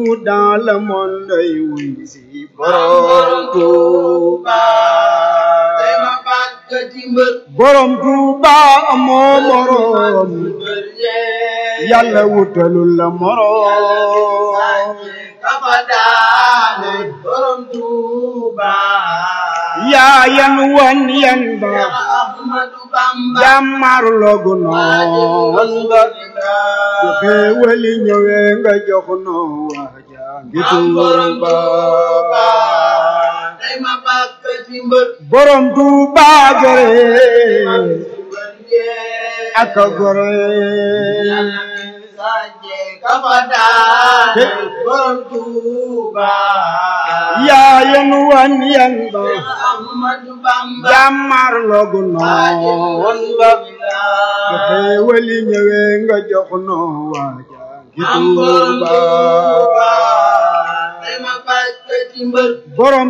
partout dans le monde ay wuy si borom Touba tey ma bàkk ci mbër borom Touba amoo morom yàlla wutalul la morom kafa daane borom Touba yaa yan wan yan ba Ahmadu Bamba jàmmar logu noon ba su xéewali ñëwee nga jox noo waaja ngi Touba tey ma bàkk ci mbër borom Touba gore ak gore kafa daane borom Touba yaa yan wan yan ba Ahmadu Bamba jàmmar logu noon ba su xéewali ñëwee nga jox noo waaja ngi Touba tey ma bàkk ci mbër borom